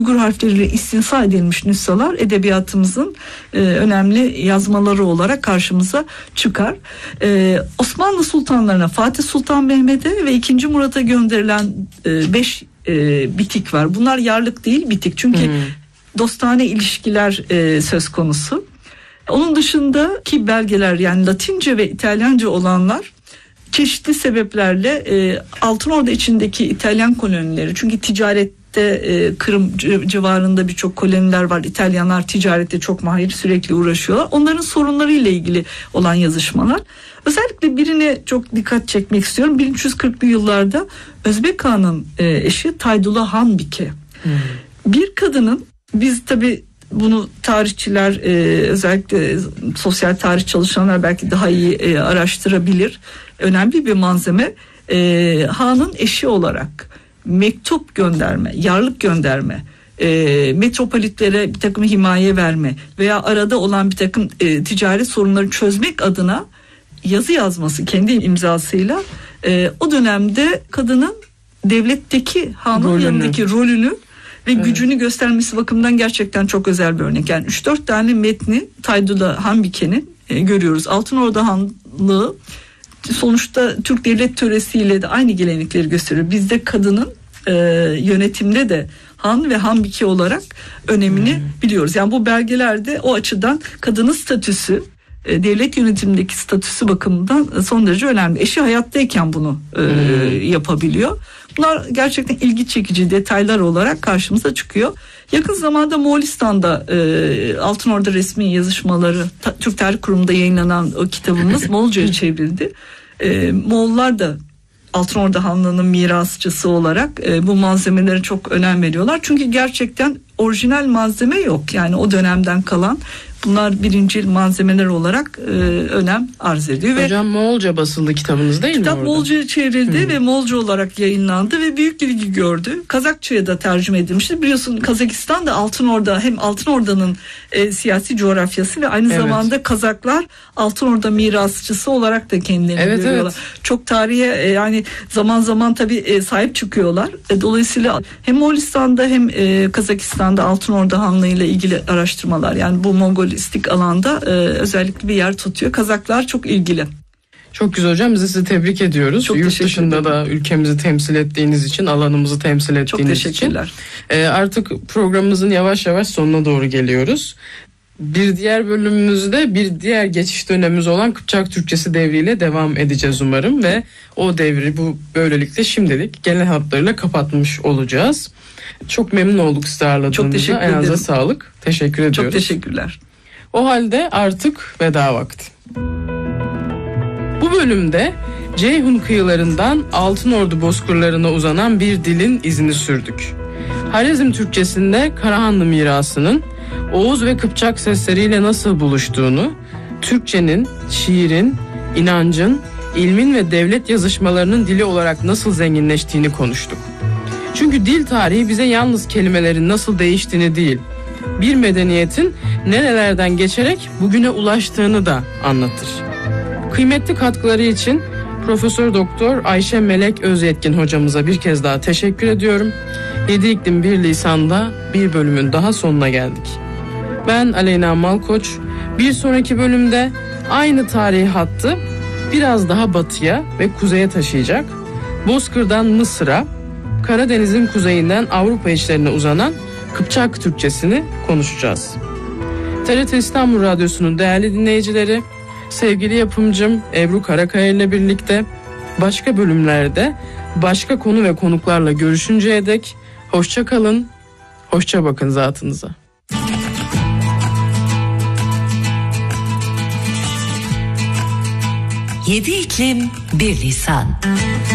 Uygur harfleriyle istinsa edilmiş nüshalar edebiyatımızın önemli yazmaları olarak karşımıza çıkar. Osmanlı sultanlarına Fatih Sultan Mehmet'e ve 2. Murat'a gönderilen 5 bitik var. Bunlar yarlık değil, bitik. Çünkü dostane ilişkiler söz konusu. Onun dışındaki belgeler, yani Latince ve İtalyanca olanlar çeşitli sebeplerle Altınordu içindeki İtalyan kolonileri, çünkü ticarette Kırım civarında birçok koloniler var. İtalyanlar ticarette çok mahir, sürekli uğraşıyorlar. Onların sorunlarıyla ilgili olan yazışmalar. Özellikle birine çok dikkat çekmek istiyorum. 1340'lı yıllarda Özbek Han'ın eşi Taydula Hanbike. Bir kadının, biz tabii bunu tarihçiler, özellikle sosyal tarih çalışanlar belki daha iyi araştırabilir. Önemli bir malzeme. Han'ın eşi olarak mektup gönderme, yarlık gönderme, metropolitlere bir takım himaye verme veya arada olan bir takım ticari sorunları çözmek adına yazı yazması kendi imzasıyla o dönemde kadının devletteki Han'ın yanındaki rolünü ve gücünü göstermesi bakımından gerçekten çok özel bir örnek. Yani 3-4 tane metni Taydula Hanbike'nin görüyoruz. Altınordu Hanlığı sonuçta Türk devlet töresiyle de aynı gelenekleri gösteriyor. Bizde kadının yönetimde de Han ve Hanbike olarak önemini biliyoruz. Yani bu belgelerde o açıdan kadının statüsü, devlet yönetimindeki statüsü bakımından son derece önemli. Eşi hayattayken bunu yapabiliyor. Bunlar gerçekten ilgi çekici detaylar olarak karşımıza çıkıyor. Yakın zamanda Moğolistan'da Altınordu resmi yazışmaları, Türk Tarih Kurumu'nda yayınlanan o kitabımız Moğolca'ya çevrildi. Moğollar da Altınordu Hanlığı'nın mirasçısı olarak bu malzemelere çok önem veriyorlar. Çünkü gerçekten orijinal malzeme yok. Yani o dönemden kalan, bunlar birincil malzemeler olarak önem arz ediyor. Hocam Moğolca basıldı kitabınız değil mi? Kitap Moğolca'ya çevrildi ve Moğolca olarak yayınlandı ve büyük ilgi gördü. Kazakça'ya da tercüme edilmişti. Biliyorsun Kazakistan da Altınordu, hem Altınordu'nun siyasi coğrafyası ve aynı zamanda Kazaklar Altınordu mirasçısı olarak da kendilerini görüyorlar. Çok tarihe yani zaman zaman tabii sahip çıkıyorlar. Dolayısıyla hem Moğolistan'da hem Kazakistan'da Altınordu Hanlığı ile ilgili araştırmalar, yani bu Mongolistik alanda özellikle bir yer tutuyor. Kazaklar çok ilgili. Çok güzel hocam, biz sizi tebrik ediyoruz. Çok yurt dışında da ülkemizi temsil ettiğiniz için, alanımızı temsil ettiğiniz için. Çok teşekkürler. Artık programımızın yavaş yavaş sonuna doğru geliyoruz. Bir diğer bölümümüzde bir diğer geçiş dönemimiz olan Kıpçak Türkçesi devriyle devam edeceğiz umarım ve o devri bu böylelikle şimdilik genel hatlarıyla kapatmış olacağız. Çok memnun olduk sizi ağırladığınızda. Çok teşekkür ederim. Ayağınıza sağlık. Teşekkür ediyoruz. Çok teşekkürler. O halde artık veda vakti. Bu bölümde Ceyhun kıyılarından Altınordu bozkırlarına uzanan bir dilin izini sürdük. Harezm Türkçesinde Karahanlı mirasının Oğuz ve Kıpçak sesleriyle nasıl buluştuğunu, Türkçenin, şiirin, inancın, ilmin ve devlet yazışmalarının dili olarak nasıl zenginleştiğini konuştuk. Çünkü dil tarihi bize yalnız kelimelerin nasıl değiştiğini değil, bir medeniyetin nerelerden geçerek bugüne ulaştığını da anlatır. Kıymetli katkıları için Profesör Doktor Ayşe Melek Özyetkin hocamıza bir kez daha teşekkür ediyorum. 7 İklim Bir Lisan'da bir bölümün daha sonuna geldik. Ben Aleyna Malkoç. Bir sonraki bölümde aynı tarihi hattı biraz daha batıya ve kuzeye taşıyacak, Bozkır'dan Mısır'a, Karadeniz'in kuzeyinden Avrupa içlerine uzanan Kıpçak Türkçesini konuşacağız. TRT İstanbul Radyosu'nun değerli dinleyicileri, sevgili yapımcım Ebru Karakaya ile birlikte başka bölümlerde başka konu ve konuklarla görüşünceye dek hoşça kalın, hoşça bakın zatınıza. 7 iklim bir lisan.